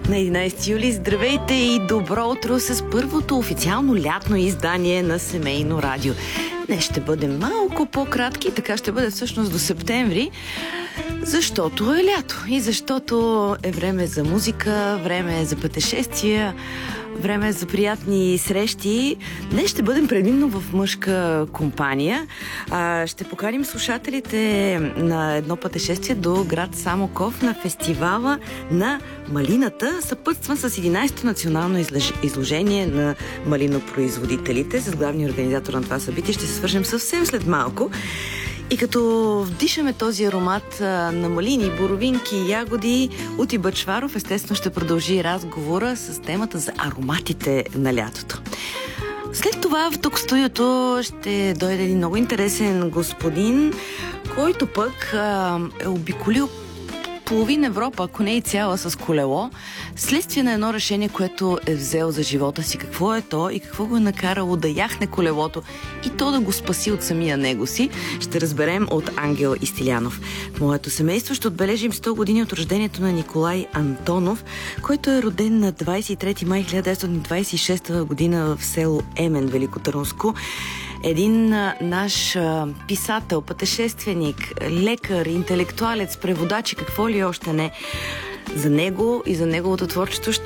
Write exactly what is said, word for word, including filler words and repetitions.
На единайсети юли здравейте и добро утро с първото официално лятно издание на Семейно радио. Днес ще бъдем малко по-кратки, така ще бъде всъщност до септември, защото е лято и защото е време за музика, време е за пътешествия, време е за приятни срещи. Днес ще бъдем предимно в мъжка компания. А, ще поканим слушателите на едно пътешествие до град Самоков на фестивала на малината, съпътстван с единайсето национално изложение на малинопроизводителите. С главния организатор на това събитие ще се свържем съвсем след малко. И като вдишаме този аромат а, на малини, боровинки и ягоди, Ути Бъчваров естествено ще продължи разговора с темата за ароматите на лятото. След това в тук студиото ще дойде един много интересен господин, който пък а, е обиколил половин Европа, ако не и цяла, с колело, следствие на едно решение, което е взел за живота си. Какво е то и какво го е накарало да яхне колелото и то да го спаси от самия него си, ще разберем от Ангел Истилянов. В моето семейство ще отбележим сто години от рождението на Николай Антонов, който е роден на двайсет и трети май хиляда деветстотин двайсет и шеста година в село Емен, Великотърновско. Един а, наш а, писател, пътешественик, лекар, интелектуалец, преводач и какво ли още не. За него и за неговото творчество ще